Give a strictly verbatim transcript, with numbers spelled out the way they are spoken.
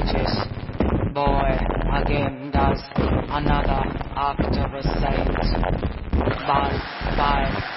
ages. Boy again does another act of a saint. Bye, bye.